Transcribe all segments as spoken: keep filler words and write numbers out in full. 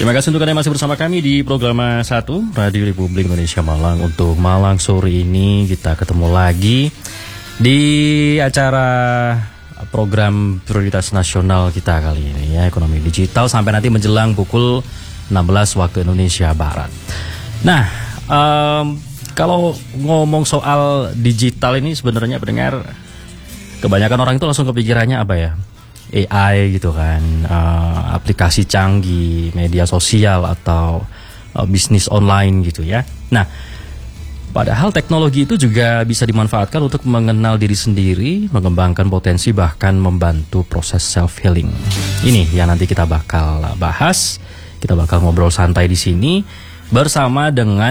Terima kasih untuk Anda yang masih bersama kami di program satu Radio Republik Indonesia Malang. Untuk Malang sore ini kita ketemu lagi di acara program prioritas nasional kita kali ini ya, ekonomi digital, sampai nanti menjelang pukul enam belas waktu Indonesia Barat. Nah, um, kalau ngomong soal digital ini sebenarnya pendengar, kebanyakan orang itu langsung kepikirannya apa ya? A I gitu kan, uh, aplikasi canggih, media sosial atau uh, bisnis online gitu ya. Nah, padahal teknologi itu juga bisa dimanfaatkan untuk mengenal diri sendiri, mengembangkan potensi, bahkan membantu proses self healing. Ini yang nanti kita bakal bahas. Kita bakal ngobrol santai di sini bersama dengan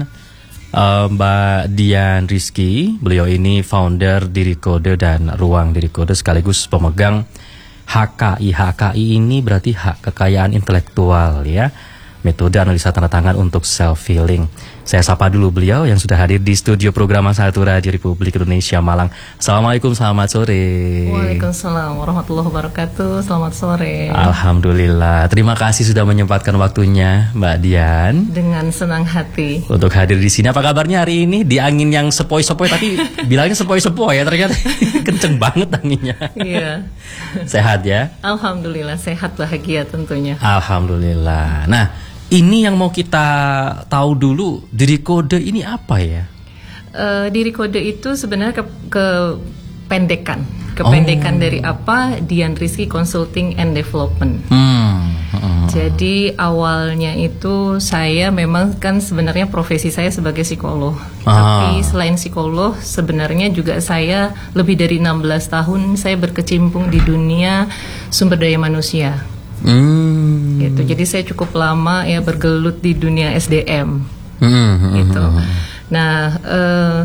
uh, Mbak Dian Rizky. Beliau ini founder Dirikode dan Ruang Dirikode, sekaligus pemegang H K I. H K I ini berarti hak kekayaan intelektual ya. Metode analisa tanda tangan untuk self healing. Saya sapa dulu beliau yang sudah hadir di studio program satu Radio Republik Indonesia Malang. Assalamualaikum, selamat sore. Waalaikumsalam warahmatullahi wabarakatuh. Selamat sore. Alhamdulillah. Terima kasih sudah menyempatkan waktunya, Mbak Dian. Dengan senang hati untuk hadir di sini. Apa kabarnya hari ini? Di angin yang sepoi-sepoi, tapi bilangnya sepoi-sepoi ya, ternyata kenceng banget anginnya. Iya. Sehat ya? Alhamdulillah sehat, bahagia tentunya. Alhamdulillah. Nah, ini yang mau kita tahu dulu, Dirikode ini apa ya? Uh, Dirikode itu sebenarnya ke, kependekan, kependekan oh. dari apa? Dian Rizky Consulting and Development. Hmm. Hmm. Jadi awalnya itu saya memang kan sebenarnya profesi saya sebagai psikolog. Ah. Tapi selain psikolog, sebenarnya juga saya lebih dari enam belas tahun saya berkecimpung di dunia sumber daya manusia. Hmm. Gitu. Jadi saya cukup lama ya bergelut di dunia S D M. Hmm. Gitu. Nah, eh,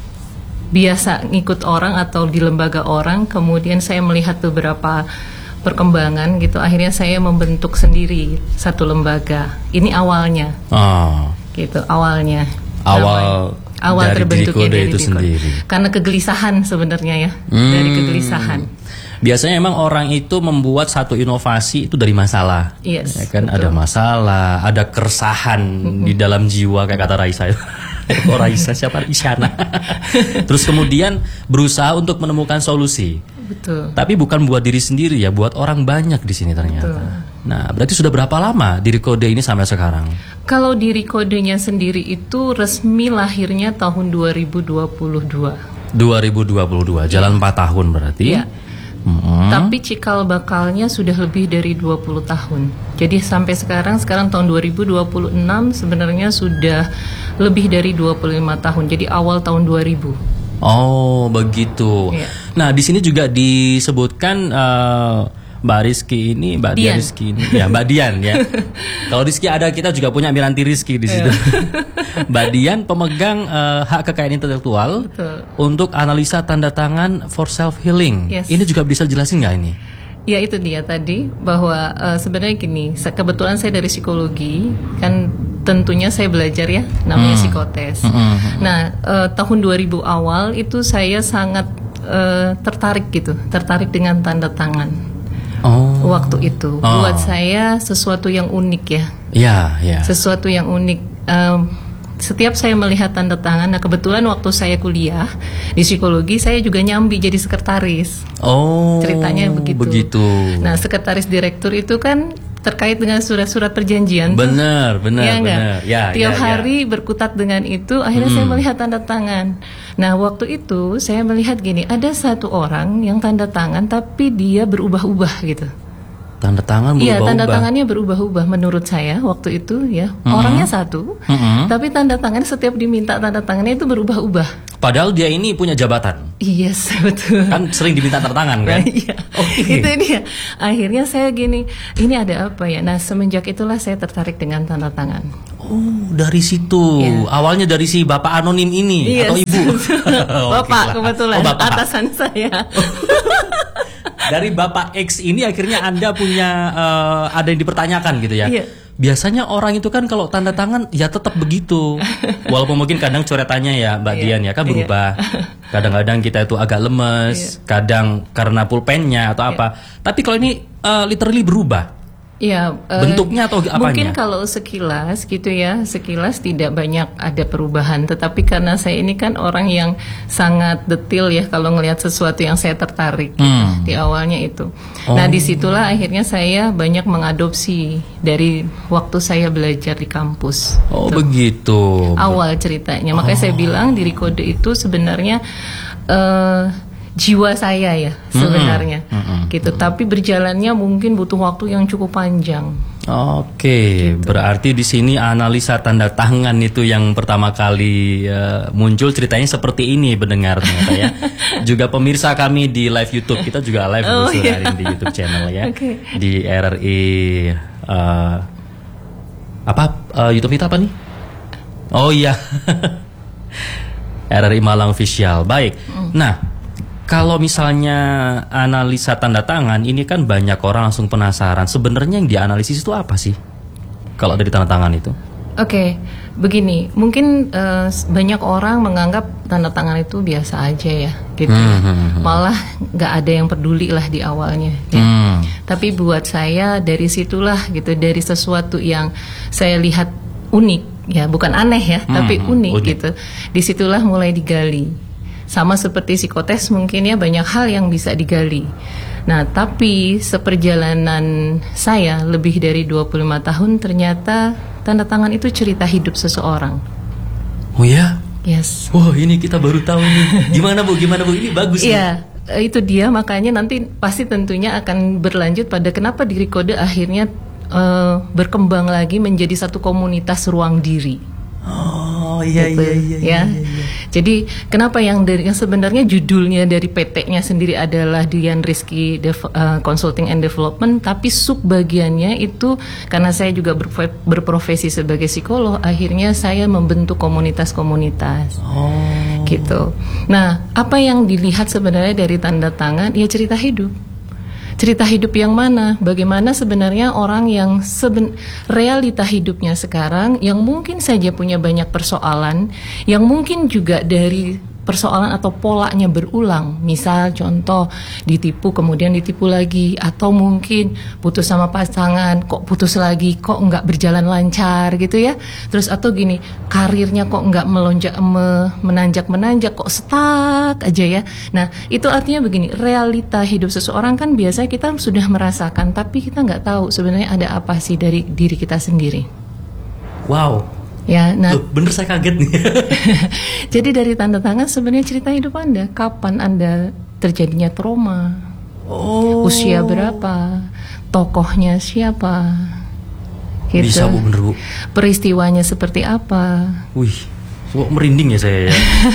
biasa ngikut orang atau di lembaga orang, kemudian saya melihat beberapa perkembangan gitu. Akhirnya saya membentuk sendiri satu lembaga. Ini awalnya. Oh. Gitu, awalnya. Awal Namanya. Awal terbentuknya dari itu sendiri. Karena kegelisahan sebenarnya ya, hmm. dari kegelisahan. Biasanya emang orang itu membuat satu inovasi itu dari masalah, yes, ya kan? Betul. Ada masalah, ada keresahan mm-hmm. di dalam jiwa, kayak kata Raisa. Oh, Raisa siapa? Isyana. Terus kemudian berusaha untuk menemukan solusi. Betul. Tapi bukan buat diri sendiri ya, buat orang banyak di sini ternyata. Betul. Nah, berarti sudah berapa lama Dirikode ini sampai sekarang? Kalau Dirikodenya sendiri itu resmi lahirnya tahun dua ribu dua puluh dua. dua ribu dua puluh dua, jalan empat ya. tahun berarti. Iya. Hmm. Tapi cikal bakalnya sudah lebih dari dua puluh tahun. Jadi sampai sekarang, sekarang tahun dua ribu dua puluh enam sebenarnya sudah lebih dari dua puluh lima tahun. Jadi awal tahun dua ribu. Oh, begitu. Yeah. Nah, di sini juga disebutkan uh, Mbak Rizky ini, Mbak Dian Rizky ini, ya Mbak Dian ya. Kalau Rizky ada, kita juga punya Miranti Rizky di situ. Yeah. Mbak Dian pemegang uh, hak kekayaan intelektual. Betul. Untuk analisa tanda tangan for self healing. Yes. Ini juga bisa jelasin nggak ini? Ya, itu dia tadi bahwa uh, sebenarnya gini, kebetulan saya dari psikologi, kan tentunya saya belajar ya, namanya hmm. psikotes. Hmm, hmm, hmm. Nah, uh, tahun dua ribu awal itu saya sangat uh, tertarik gitu, tertarik dengan tanda tangan. Oh. Waktu itu oh. buat saya sesuatu yang unik ya. Iya, iya. Sesuatu yang unik. Um, setiap saya melihat tanda tangan, nah kebetulan waktu saya kuliah di psikologi saya juga nyambi jadi sekretaris. Oh. Ceritanya begitu. Begitu. Nah, sekretaris direktur itu kan terkait dengan surat-surat perjanjian. Benar, tuh. benar, ya, benar. Ya, Tiap ya, hari ya. berkutat dengan itu, akhirnya hmm. saya melihat tanda tangan. Nah, waktu itu saya melihat gini, ada satu orang yang tanda tangan tapi dia berubah-ubah gitu. Tanda tangan berubah-ubah. Iya, tanda tangannya berubah-ubah menurut saya waktu itu ya. Mm-hmm. Orangnya satu, mm-hmm. tapi tanda tangannya setiap diminta tanda tangannya itu berubah-ubah. Padahal dia ini punya jabatan. Yes, betul. Kan sering diminta tanda tangan kan? Iya. Okay. Itu dia. Akhirnya saya gini, ini ada apa ya? Nah, semenjak itulah saya tertarik dengan tanda tangan. Oh, dari situ. Yeah. Awalnya dari si Bapak anonim ini, yes. atau Ibu? Bapak, kebetulan. Oh, Bapak. Atasan saya. Dari Bapak X ini akhirnya Anda punya uh, ada yang dipertanyakan gitu ya. Iya. Biasanya orang itu kan kalau tanda tangan ya tetap begitu. Walaupun mungkin kadang coretannya ya Mbak Dian ya kan berubah. Kadang-kadang kita itu agak lemes, kadang karena pulpennya atau apa. Tapi kalau ini uh, literally berubah. Ya, uh, bentuknya atau apanya? Mungkin kalau sekilas gitu ya, sekilas tidak banyak ada perubahan. Tetapi karena saya ini kan orang yang sangat detail ya, kalau ngelihat sesuatu yang saya tertarik gitu, hmm. di awalnya itu. Oh. Nah, disitulah akhirnya saya banyak mengadopsi dari waktu saya belajar di kampus. Oh, gitu. Begitu. Awal ceritanya, makanya oh. saya bilang diri kode itu sebenarnya Uh, jiwa saya ya sebenarnya, mm-hmm. Mm-hmm. gitu. Tapi berjalannya mungkin butuh waktu yang cukup panjang. Oke, gitu. Berarti di sini analisa tanda tangan itu yang pertama kali uh, muncul ceritanya seperti ini pendengar ternyata ya. Juga pemirsa kami di live YouTube, kita juga live oh, iya. hari di YouTube channel ya, okay. di R R I uh, apa uh, YouTube kita apa nih? Oh iya. R R I Malang Official. Baik. Mm. Nah, kalau misalnya analisa tanda tangan, ini kan banyak orang langsung penasaran. Sebenarnya yang dianalisis itu apa sih? Kalau dari tanda tangan itu? Oke, okay, begini. Mungkin uh, banyak orang menganggap tanda tangan itu biasa aja ya, gitu. Hmm, hmm, hmm. Malah nggak ada yang peduli lah di awalnya. Ya. Hmm. Tapi buat saya dari situlah gitu, dari sesuatu yang saya lihat unik. Ya, bukan aneh ya, hmm, tapi unik, unik gitu. Disitulah mulai digali. Sama seperti psikotes mungkin ya, banyak hal yang bisa digali. Nah, tapi seperjalanan saya lebih dari dua puluh lima tahun, ternyata tanda tangan itu cerita hidup seseorang. Oh ya? Yes. Wah, ini kita baru tahu nih. Gimana Bu? Gimana Bu? Ini bagus nih. Iya. Itu dia, makanya nanti pasti tentunya akan berlanjut pada kenapa diri kode akhirnya Uh, berkembang lagi menjadi satu komunitas ruang diri. Oh iya gitu, iya, iya, ya. iya iya. Jadi kenapa yang dari yang sebenarnya judulnya dari P T-nya sendiri adalah Dian Rizky Dev, uh, Consulting and Development, tapi sub bagiannya itu karena saya juga ber, berprofesi sebagai psikolog, akhirnya saya membentuk komunitas-komunitas. Oh. Gitu. Nah, apa yang dilihat sebenarnya dari tanda tangan? Ya cerita hidup. Cerita hidup yang mana? Bagaimana sebenarnya orang yang seben, realita hidupnya sekarang yang mungkin saja punya banyak persoalan, yang mungkin juga dari persoalan atau polanya berulang. Misal contoh ditipu kemudian ditipu lagi, atau mungkin putus sama pasangan kok putus lagi, kok nggak berjalan lancar gitu ya. Terus atau gini, karirnya kok nggak melonjak me, menanjak menanjak, kok stuck aja ya. Nah itu artinya begini, realita hidup seseorang kan biasanya kita sudah merasakan, tapi kita nggak tahu sebenarnya ada apa sih dari diri kita sendiri. Wow. Ya, nah, loh, bener saya kaget nih. Jadi dari tanda tangan sebenarnya cerita hidup Anda, kapan Anda terjadinya trauma, oh. usia berapa, tokohnya siapa, gitu. Bisa Bu, bener Bu. Peristiwanya seperti apa. Wih, kok merinding ya saya ya.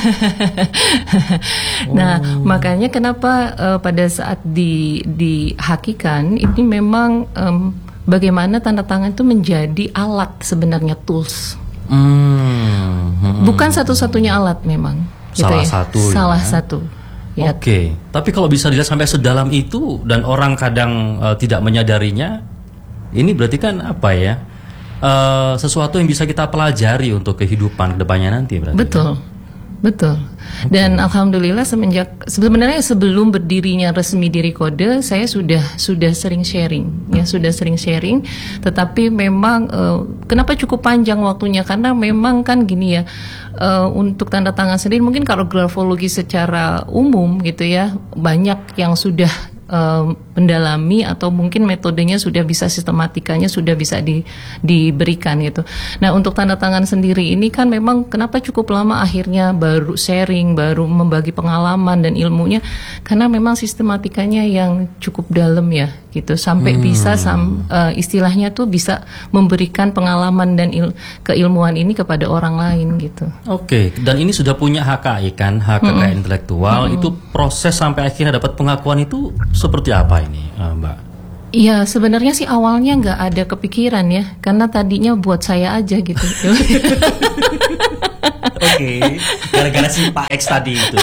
Nah, oh. makanya kenapa uh, pada saat di dihakikan ini memang um, bagaimana tanda tangan itu menjadi alat sebenarnya, tools. Hmm, hmm. Bukan satu-satunya alat memang. Salah gitu ya. satu. Salah ya. satu. Ya. Oke, okay. Tapi kalau bisa dilihat sampai sedalam itu dan orang kadang uh, tidak menyadarinya, ini berarti kan apa ya? Uh, sesuatu yang bisa kita pelajari untuk kehidupan kedepannya nanti berarti. Betul. Kan? Betul. Dan alhamdulillah semenjak sebenarnya sebelum berdirinya resmi Diri Kode, saya sudah sudah sering sharing, ya sudah sering sharing. Tetapi memang uh, kenapa cukup panjang waktunya? Karena memang kan gini ya, uh, untuk tanda tangan sendiri mungkin kalau grafologi secara umum gitu ya, banyak yang sudah Uh, mendalami atau mungkin metodenya sudah bisa, sistematikanya sudah bisa di, diberikan gitu. Nah untuk tanda tangan sendiri ini kan memang kenapa cukup lama akhirnya baru sharing, baru membagi pengalaman dan ilmunya, karena memang sistematikanya yang cukup dalam ya gitu, sampai hmm. bisa sam, uh, istilahnya tuh bisa memberikan pengalaman dan il, keilmuan ini kepada orang lain gitu. Oke, okay. Dan ini sudah punya H K I kan, H K I hmm. intelektual, hmm. itu proses sampai akhirnya dapat pengakuan itu seperti apa ini, Mbak? Iya, sebenarnya sih awalnya nggak ada kepikiran ya, karena tadinya buat saya aja gitu. Oke, gara-gara si Pak X tadi itu.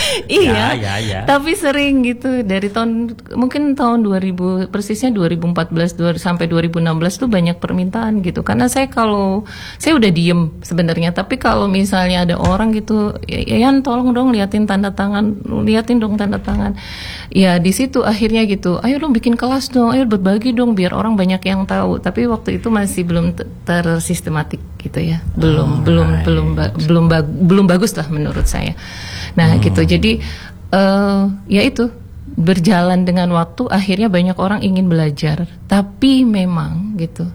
Iya, ya, ya, ya. Tapi sering gitu dari tahun mungkin tahun dua ribu persisnya dua ribu empat belas sampai dua ribu enam belas tuh banyak permintaan gitu. Karena saya kalau saya udah diem sebenarnya, tapi kalau misalnya ada orang gitu, Yan tolong dong liatin tanda tangan, liatin dong tanda tangan. Ya di situ akhirnya gitu, ayo dong bikin kelas dong, ayo berbagi dong biar orang banyak yang tahu. Tapi waktu itu masih belum tersistematik gitu ya, belum oh, belum right. belum ba- belum ba- belum bagus lah menurut saya. Nah hmm. gitu, jadi uh, ya itu berjalan dengan waktu, akhirnya banyak orang ingin belajar. Tapi memang gitu,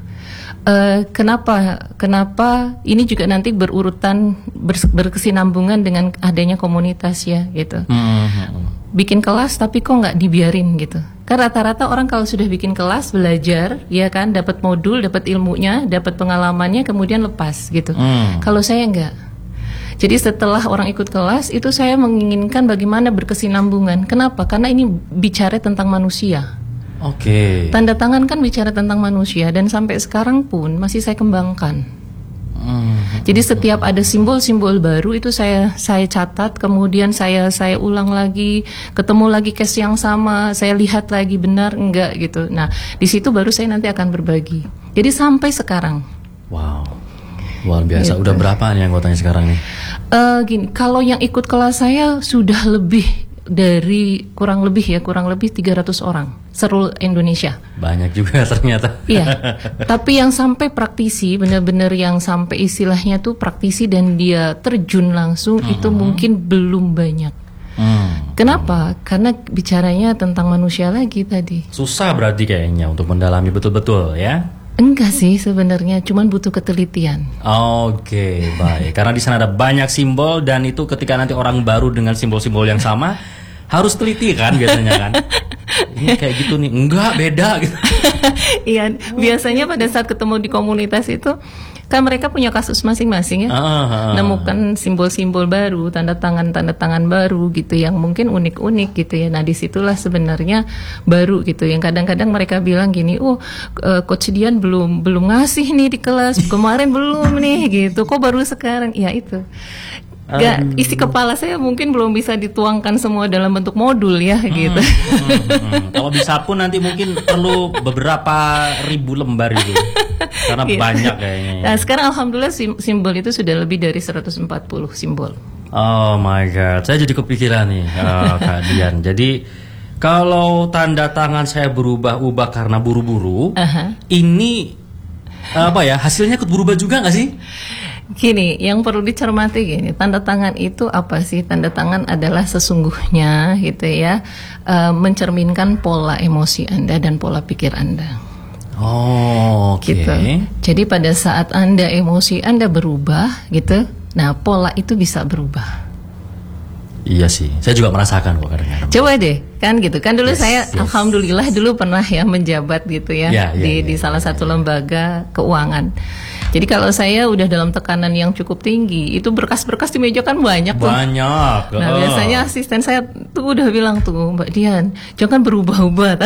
uh, kenapa kenapa ini juga nanti berurutan ber- berkesinambungan dengan adanya komunitas ya gitu. Hmm. Bikin kelas tapi kok nggak dibiarin gitu. Kan rata-rata orang kalau sudah bikin kelas belajar, ya kan, dapat modul, dapat ilmunya, dapat pengalamannya, kemudian lepas gitu. Hmm. Kalau saya enggak. Jadi setelah orang ikut kelas itu saya menginginkan bagaimana berkesinambungan. Kenapa? Karena ini bicara tentang manusia. Oke. Okay. Tanda tangan kan bicara tentang manusia dan sampai sekarang pun masih saya kembangkan. Hmm. Jadi setiap ada simbol-simbol baru itu saya saya catat, kemudian saya saya ulang lagi, ketemu lagi case yang sama, saya lihat lagi benar enggak gitu. Nah, di situ baru saya nanti akan berbagi. Jadi sampai sekarang. Wow. Luar biasa. Gitu. Udah berapa nih anggotanya sekarang nih? Uh, gini, kalau yang ikut kelas saya sudah lebih dari kurang lebih ya kurang lebih tiga ratus orang seluruh Indonesia. Banyak juga ternyata. Iya. Tapi yang sampai praktisi, benar-benar yang sampai istilahnya tuh praktisi dan dia terjun langsung hmm. itu mungkin belum banyak. Hmm. Kenapa? Karena bicaranya tentang manusia lagi tadi. Susah berarti kayaknya untuk mendalami betul-betul ya. Enggak sih sebenarnya, cuman butuh ketelitian. Oke, okay, baik. Karena di sana ada banyak simbol dan itu ketika nanti orang baru dengan simbol-simbol yang sama harus teliti kan biasanya kan. Ini kayak gitu nih, enggak beda gitu. Iya, biasanya pada saat ketemu di komunitas itu kan mereka punya kasus masing-masing ya. Ah, ah. Nemukan simbol-simbol baru, tanda tangan-tanda tangan baru gitu yang mungkin unik-unik gitu ya. Nah, disitulah sebenarnya baru gitu. Yang kadang-kadang mereka bilang gini, "Oh, Coach Dian belum belum ngasih nih di kelas. Kemarin belum nih gitu. Kok baru sekarang?" Ya itu. Gak, isi kepala saya mungkin belum bisa dituangkan semua dalam bentuk modul ya hmm, gitu. Hmm, hmm. Kalau bisa pun nanti mungkin perlu beberapa ribu lembar itu. Karena yeah. banyak kayaknya. Nah, sekarang alhamdulillah sim- simbol itu sudah lebih dari seratus empat puluh simbol. Oh my god, saya jadi kepikiran nih, oh, Kak Dian. Jadi kalau tanda tangan saya berubah-ubah karena buru-buru, uh-huh. ini apa ya? Hasilnya ikut berubah juga nggak sih? Gini, yang perlu dicermati gini, tanda tangan itu apa sih? Tanda tangan adalah sesungguhnya gitu ya, uh, mencerminkan pola emosi Anda dan pola pikir Anda. Oh, oke. Okay. Gitu. Jadi pada saat Anda emosi Anda berubah gitu, nah pola itu bisa berubah. Iya sih, saya juga merasakan kok kadang-kadang. Coba deh, kan gitu kan dulu yes, saya yes. alhamdulillah dulu pernah ya menjabat gitu ya yeah, yeah, di yeah, di yeah, salah yeah, satu yeah. lembaga keuangan. Jadi kalau saya udah dalam tekanan yang cukup tinggi, itu berkas-berkas di meja kan banyak tuh. Banyak. Nah, oh. biasanya asisten saya tuh udah bilang tuh, Mbak Dian, jangan berubah-ubah.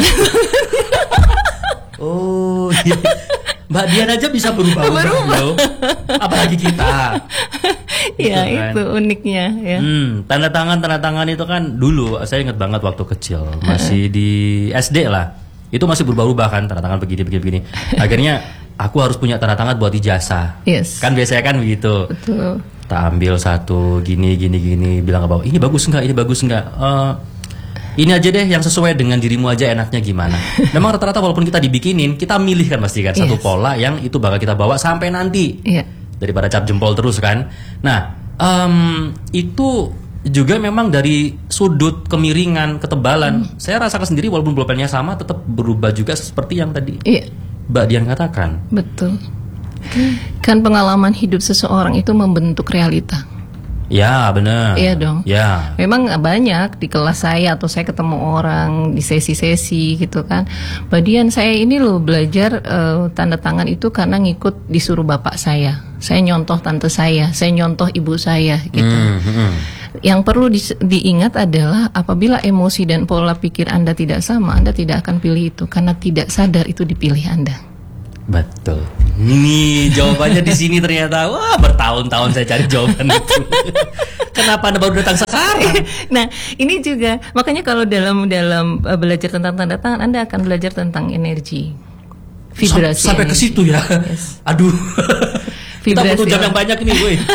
Oh, iya. Mbak Dian aja bisa berubah-ubah loh. Apalagi kita. Ya gitu kan. Itu uniknya ya. Hmm, tanda tangan tanda tangan itu kan dulu saya ingat banget waktu kecil masih di S D lah. Itu masih berubah-ubah kan tanda tangan begini begini begini. Akhirnya aku harus punya tanda tangan buat ijazah. Yes. Kan biasanya kan begitu. Betul. Tak ambil satu gini gini gini bilang ke bawah, ini bagus enggak? Ini bagus enggak? Uh, ini aja deh yang sesuai dengan dirimu aja enaknya gimana. Memang rata-rata walaupun kita dibikinin, kita milih kan pasti kan yes. satu pola yang itu bakal kita bawa sampai nanti. Iya. Yeah. Daripada cap jempol terus kan. Nah, um, itu juga memang dari sudut kemiringan, ketebalan. Hmm. Saya rasakan sendiri walaupun pulpennya sama tetap berubah juga seperti yang tadi yeah. Mbak Dian katakan. Betul. Kan pengalaman hidup seseorang itu membentuk realita. Ya benar. Iya dong. Ya. Memang banyak di kelas saya atau saya ketemu orang di sesi-sesi gitu kan. Mbak Dian, saya ini loh belajar uh, tanda tangan itu karena ngikut disuruh bapak saya. Saya nyontoh tante saya, saya nyontoh ibu saya gitu. Mm, mm. Yang perlu di, diingat adalah apabila emosi dan pola pikir Anda tidak sama, Anda tidak akan pilih itu karena tidak sadar itu dipilih Anda. Betul. Ini jawabannya di sini ternyata. Wah, bertahun-tahun saya cari jawaban itu. Kenapa Anda baru datang sekarang? Nah, ini juga makanya kalau dalam dalam uh, belajar tentang tanda tangan, Anda akan belajar tentang energi, vibrasi. Sampai ke situ ya. Yes. Aduh. Kita butuh jam yang banyak ini, woi.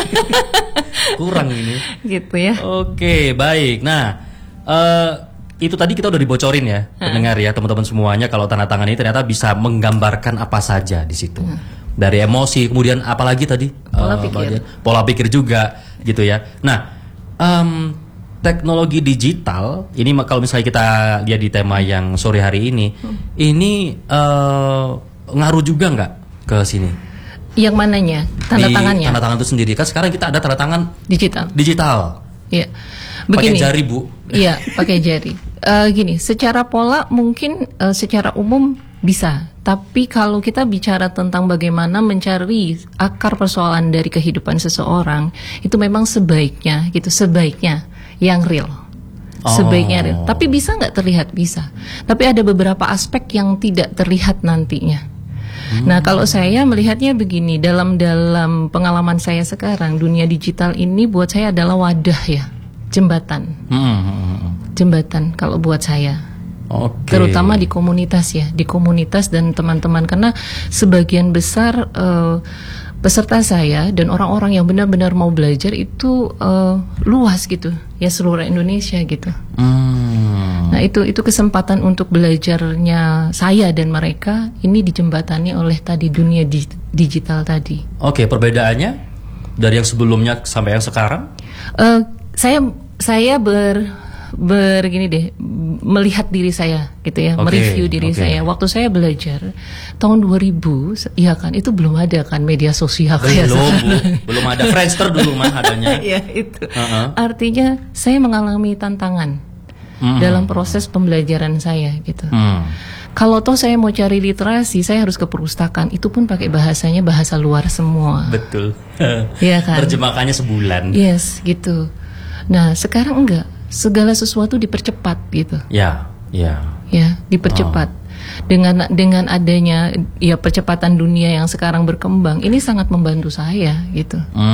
Kurang ini. Gitu ya. Oke, baik. Nah, uh, itu tadi kita udah dibocorin ya, pendengar ya, teman-teman semuanya, kalau tanda tangan ini ternyata bisa menggambarkan apa saja di situ. Hmm. Dari emosi, kemudian apalagi tadi pola uh, pikir, pola pikir juga, gitu ya. Nah, um, teknologi digital ini kalau misalnya kita lihat di tema yang sore hari ini, hmm. ini uh, ngaruh juga nggak ke sini? Yang mananya? Tanda di tangannya? Tanda tangan itu sendiri kan sekarang kita ada tanda tangan digital. Digital. Iya. Pakai jari, Bu. Iya, pakai jari. Uh, gini, secara pola mungkin uh, secara umum bisa, tapi kalau kita bicara tentang bagaimana mencari akar persoalan dari kehidupan seseorang, itu memang sebaiknya gitu, sebaiknya yang real. Oh. Sebaiknya real. Tapi bisa nggak terlihat? Bisa. Tapi ada beberapa aspek yang tidak terlihat nantinya. Hmm. Nah, kalau saya melihatnya begini, dalam dalam pengalaman saya sekarang, dunia digital ini buat saya adalah wadah ya, jembatan. Hmm. Jembatan kalau buat saya. Okay. Terutama di komunitas ya, di komunitas dan teman-teman, karena sebagian besar uh, peserta saya dan orang-orang yang benar-benar mau belajar itu uh, luas gitu, ya seluruh Indonesia gitu. Hmm. Nah itu itu kesempatan untuk belajarnya saya dan mereka ini dijembatani oleh tadi dunia di, digital tadi. Oke, okay, perbedaannya dari yang sebelumnya sampai yang sekarang? Uh, saya saya ber begini deh, melihat diri saya gitu ya, okay, mereview diri okay. saya. Waktu saya belajar tahun dua ribu, ya kan, itu belum ada kan media sosial kayak belum, Bu. Belum ada Friendster dulu mah adanya. Ya itu. Uh-huh. Artinya saya mengalami tantangan mm-hmm. dalam proses pembelajaran saya gitu. Mm. Kalau toh saya mau cari literasi, saya harus ke perpustakaan. Itu pun pakai bahasanya bahasa luar semua. Betul. Iya kan. Terjemahkannya sebulan. Yes, gitu. Nah sekarang enggak. Segala sesuatu dipercepat gitu. Ya, ya. Ya, dipercepat. Oh. Dengan dengan adanya ya percepatan dunia yang sekarang berkembang, ini sangat membantu saya gitu.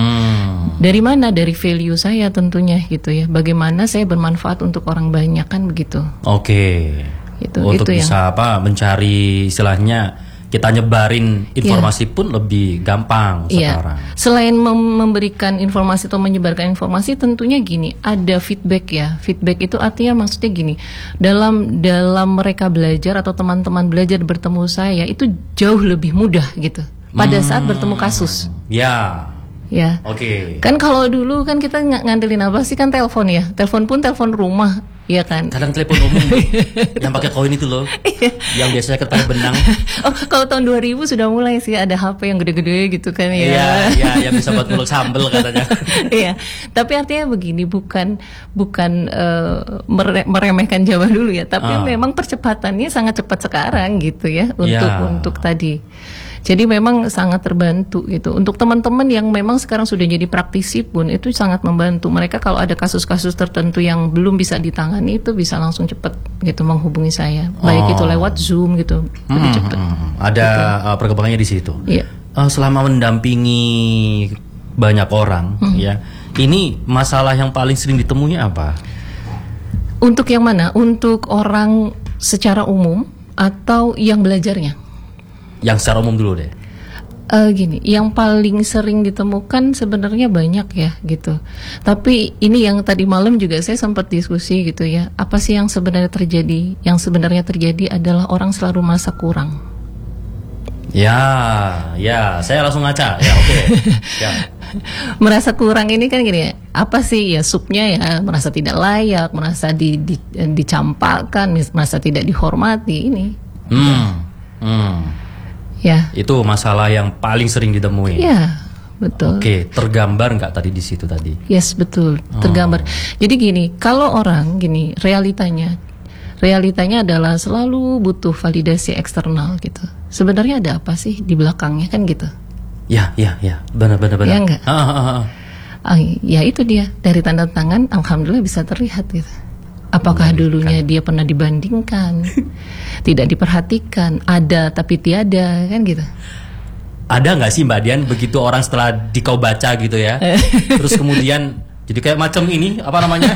Hmm. Dari mana? Dari value saya tentunya gitu ya. Bagaimana saya bermanfaat untuk orang banyak kan begitu. Oke. Itu untuk itu bisa yang... apa? Mencari istilahnya kita nyebarin informasi yeah. pun lebih gampang yeah. sekarang. Selain mem- memberikan informasi atau menyebarkan informasi, tentunya gini, ada feedback ya. Feedback itu artinya maksudnya gini, dalam dalam mereka belajar atau teman-teman belajar bertemu saya itu jauh lebih mudah gitu. Pada hmm. saat bertemu kasus. Ya. Ya. Oke. Okay. Kan kalau dulu kan kita ng- ngandelin apa sih, kan telepon ya. Telepon pun telepon rumah. Iya kan. Kadang telepon umum yang pakai koin itu loh. Yang biasanya pakai benang. Oh, kalau tahun dua ribu sudah mulai sih ada H P yang gede-gede gitu kan ya. Iya, iya, yang bisa buat ngulek sambel katanya. Iya. Tapi artinya begini, bukan bukan uh, mere- meremehkan zaman dulu ya, tapi ah. memang percepatannya sangat cepat sekarang gitu ya untuk ya. untuk tadi. Jadi memang sangat terbantu gitu. Untuk teman-teman yang memang sekarang sudah jadi praktisi pun itu sangat membantu. Mereka kalau ada kasus-kasus tertentu yang belum bisa ditangani itu bisa langsung cepat gitu menghubungi saya. Baik oh. itu lewat Zoom gitu, lebih hmm, cepat. Ada gitu. uh, perkembangannya di situ. Iya. Uh, selama mendampingi banyak orang hmm. ya, ini masalah yang paling sering ditemui apa? Untuk yang mana? Untuk orang secara umum atau yang belajarnya? Yang secara umum dulu deh. Uh, gini, yang paling sering ditemukan sebenarnya banyak ya gitu. Tapi ini yang tadi malam juga saya sempat diskusi gitu ya. Apa sih yang sebenarnya terjadi? Yang sebenarnya terjadi adalah orang selalu merasa kurang. Ya, ya, saya langsung ngaca. Ya, oke. Okay. Ya. Merasa kurang ini kan gini ya. Apa sih ya, supnya ya merasa tidak layak, merasa di, di, dicampakkan, merasa tidak dihormati ini. Hmm. Hmm. Ya. Itu masalah yang paling sering ditemui. Ya, betul. Oke, tergambar nggak tadi di situ tadi? Yes, betul, tergambar. Oh. Jadi gini, kalau orang gini, realitanya, realitanya adalah selalu butuh validasi eksternal gitu. Sebenarnya ada apa sih di belakangnya kan gitu? Ya, ya, ya, benar-benar. Ya enggak? Ah, ah, ah. Ah, ya itu dia, dari tanda tangan, alhamdulillah bisa terlihat gitu. Apakah dulunya dia pernah dibandingkan tidak diperhatikan, ada tapi tiada, kan gitu. Ada nggak sih Mbak Dian begitu orang setelah di kau baca gitu ya, terus kemudian jadi kayak macam ini apa namanya